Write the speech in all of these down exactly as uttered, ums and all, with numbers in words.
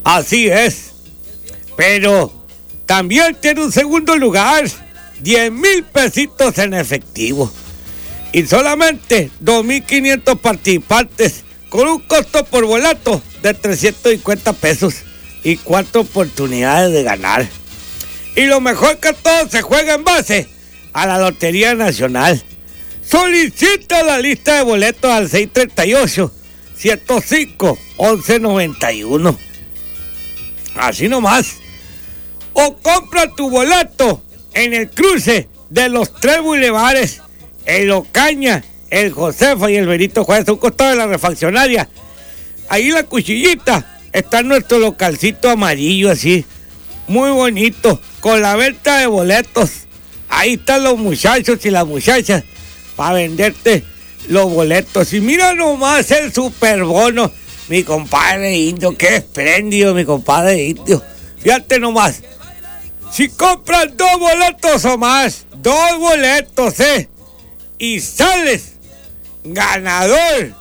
Así es. Pero también tiene un segundo lugar, diez mil pesitos en efectivo. Y solamente dos mil quinientos participantes con un costo por boleto de trescientos cincuenta pesos y cuatro oportunidades de ganar. Y lo mejor que todo se juega en base a la Lotería Nacional. Solicita la lista de boletos al seis tres ocho, ciento cinco, once noventa y uno. Así nomás. O compra tu boleto en el cruce de los tres bulevares, el Ocaña, el Josefa y el Benito Juárez, a un costado de la refaccionaria. Ahí en la cuchillita está nuestro localcito amarillo así, muy bonito, con la venta de boletos. Ahí están los muchachos y las muchachas para venderte los boletos. Y mira nomás el superbono, mi compadre indio, qué espléndido, mi compadre indio. Fíjate nomás, si compras dos boletos o más, dos boletos, eh, y sales ganador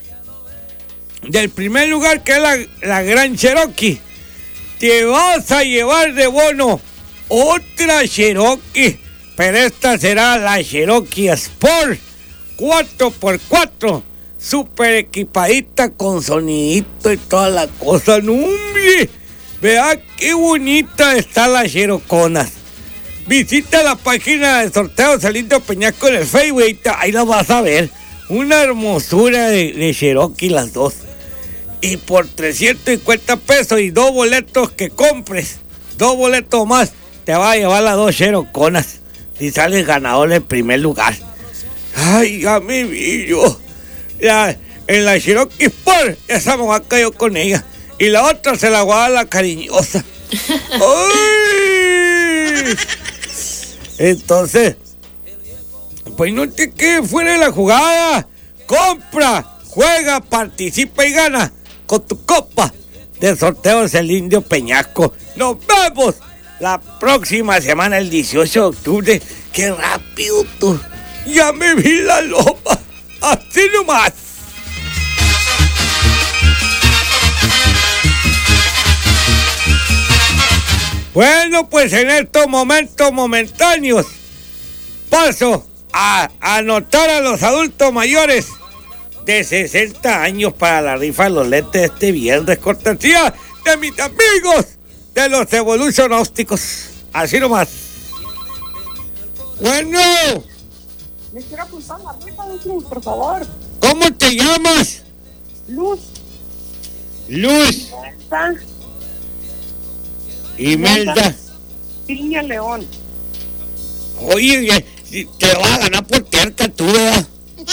del primer lugar, que es la, la Gran Cherokee, te vas a llevar de bono otra Cherokee, pero esta será la Cherokee Sport cuatro por cuatro, super equipadita con sonidito y toda la cosa. ¡No, hombre! Vea qué bonita está la Cheroconas. Visita la página de sorteos El Indio Peñasco en el Facebook, ahí la vas a ver. Una hermosura de, de Cherokee las dos. Y por trescientos cincuenta pesos y dos boletos que compres, dos boletos más, te va a llevar las dos Cheroconas si sales ganador en primer lugar. Ay, ya me vi yo. La, en la Cherokee Sport, esa me va a caer con ella. Y la otra se la voy a dar la cariñosa. ¡Ay! Entonces, pues no te quedes fuera de la jugada. Compra, juega, participa y gana con tu copa de sorteos El Indio Peñasco. Nos vemos la próxima semana, el dieciocho de octubre. ¡Qué rápido tú! Ya me vi la loma. Así nomás. Bueno, pues en estos momentos momentáneos paso a anotar a los adultos mayores de sesenta años para la rifa de los lentes este viernes, cortesía de mis amigos de los Evolution Ópticos. Así nomás. Bueno. Me quiero apuntar la rifa, por favor. ¿Cómo te llamas? Luz. Luz. ¿Está? Imelda Piña León. Oye, te vas a ganar por terca tú, ¿verdad?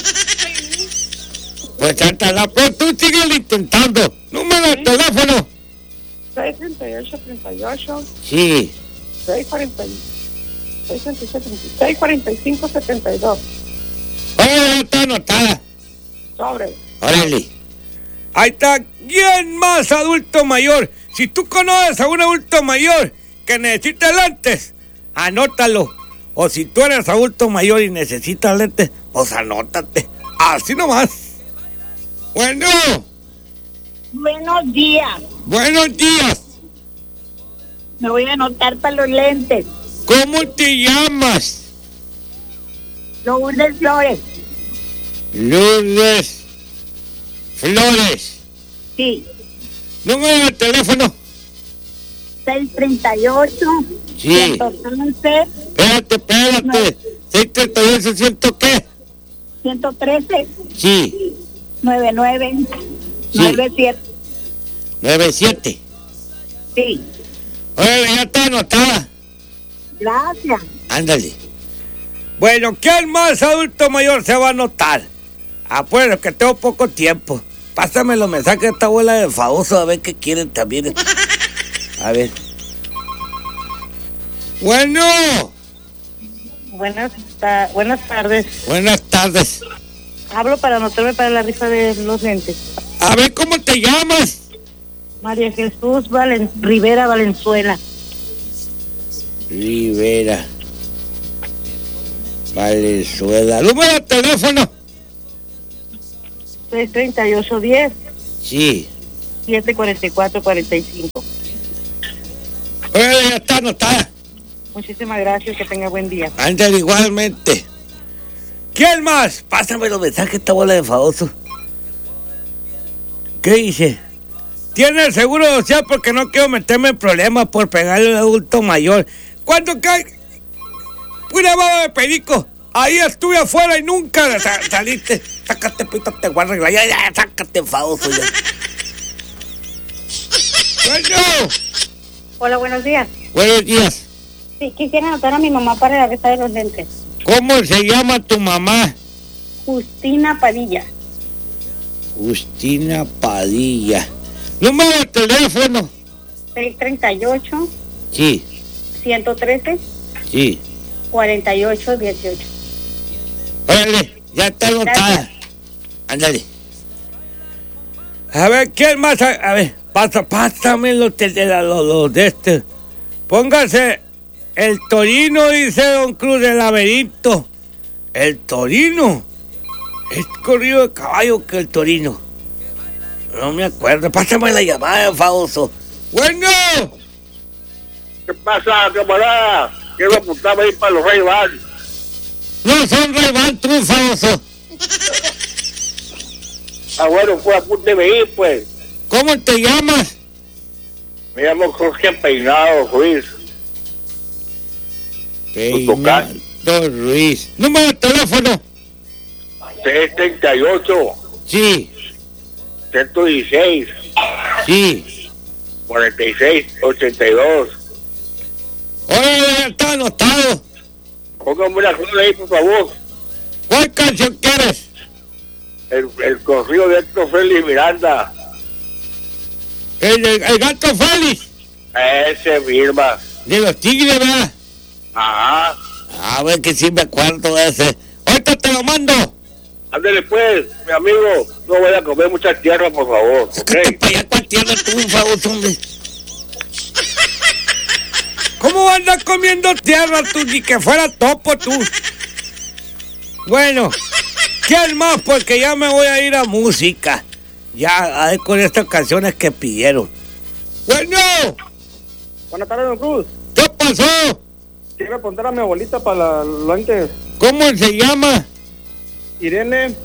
Pues hasta la pero tú sigues intentando. Número de teléfono. seis treinta y ocho, treinta y ocho. Sí. seis cuarenta y seis cuarenta y cinco, setenta y dos. Oye, ya está anotada. Sobre. Órale. Ahí está. ¿Quién más adulto mayor? Si tú conoces a un adulto mayor que necesita lentes, anótalo. O si tú eres adulto mayor y necesitas lentes, pues anótate. Así nomás. Bueno. Buenos días. Buenos días. Me voy a anotar para los lentes. ¿Cómo te llamas? Lourdes Flores. Lourdes Flores. Sí. Número de teléfono. seis treinta y ocho. Sí. ciento once. Espérate, espérate. seis treinta y ocho, ¿ciento qué? ciento trece. Sí. noventa y nueve. Sí. noventa y siete. noventa y siete. Sí. Oye, ya está anotada. Gracias. Ándale. Bueno, ¿quién más adulto mayor se va a anotar? Ah, pues, que tengo poco tiempo. Pásame los mensajes de esta abuela de famoso a ver qué quieren también. A ver. Bueno. Buenas, ta- buenas tardes. Buenas tardes. Hablo para anotarme para la rifa de los lentes. A ver, ¿cómo te llamas? María Jesús Valen- Rivera Valenzuela. Rivera Valenzuela. Número de teléfono. seis treinta y ocho, diez. Sí. siete cuarenta y cuatro cuarenta y cinco. Eh, ya está anotada. Muchísimas gracias, que tenga buen día. Ándale, igualmente. ¿Quién más? Pásame los mensajes, esta bola de famoso. ¿Qué dice? Tiene el seguro social porque no quiero meterme en problemas por pegarle al adulto mayor. ¿Cuándo cae? Pura baba de perico. Ahí estuve afuera y nunca sa- saliste. Sácate, pito, te voy a arreglar. Ya, ya, sácate, famoso ya. Bueno. Hola, buenos días. Buenos días. Sí, quisiera anotar a mi mamá para la rifa de los lentes. ¿Cómo se llama tu mamá? Justina Padilla. Justina Padilla. Número de teléfono. seis treinta y ocho, Sí, ciento trece, sí. cuarenta y ocho dieciocho. Órale, ya está anotada. Ándale. A ver, ¿quién más? A, a ver, pasa, pásame los, de, de, los, los de este. Póngase el Torino, dice Don Cruz, del laberinto. El Torino. Es corrido de caballo que el Torino. No me acuerdo. Pásame la llamada, famoso. Bueno. ¿Qué pasa, camarada? Quiero apuntarme ahí para los Ray-Ban. No son Ray-Ban, tú, famoso. Ah, bueno, pues apúnteme ahí, pues. ¿Cómo te llamas? Me llamo Jorge Peinado Ruiz. Peinado Ruiz. Número de teléfono. seis treinta y ocho, Sí, ciento dieciséis, sí. cuarenta y seis, ochenta y dos. Oye, ya está anotado. Póngame una cosa ahí, por favor. ¿Cuál canción quieres? El, el corrido de Héctor Félix Miranda. El, el, el gato Félix. Ese firma. De los Tigres, ¿verdad? Ajá. A ver que sí me acuerdo de ese. Ahorita te lo mando. Ándale pues, mi amigo. No vaya a comer mucha tierra, por favor. Sácate ¿Ok? para allá cual tierra tú, un favor, hombre. ¿Cómo andas comiendo tierra tú? Ni que fuera topo tú. Bueno, ¿quién más? Porque ya me voy a ir a música. Ya, a ver con estas canciones que pidieron. Bueno, Buenas tardes, don Cruz. ¿qué pasó? Quiero apuntar a mi abuelita para los lentes. ¿Cómo se llama? Irene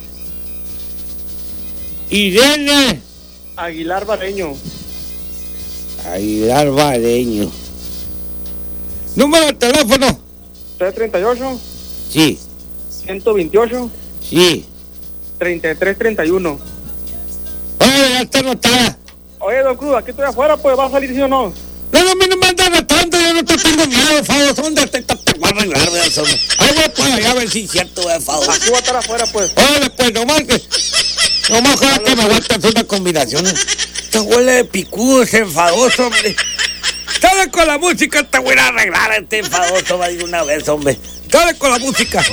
Irene Aguilar Barreño. Aguilar Bareño. Número de teléfono. tres treinta y ocho, Sí, ciento veintiocho, sí. treinta y tres treinta y uno. Oye, ya está anotada. Oye, don Cruz, aquí estoy afuera, pues, ¿va a salir sí o no? No, no, a mí no me andan anotando, yo no te tengo miedo, favor. ¿Dónde te, te, te voy a arreglar de eso? Ahí voy pues allá a ver si es cierto, de favor. Aquí voy a estar afuera, pues. Órale, pues, nomás que... Nomás ojalá que me aguantes una combinación. Esta huele de picudo, ese enfadoso, hombre. Dale con la música, te voy a arreglar a este enfadoso, va a ir una vez, hombre. Dale con la música.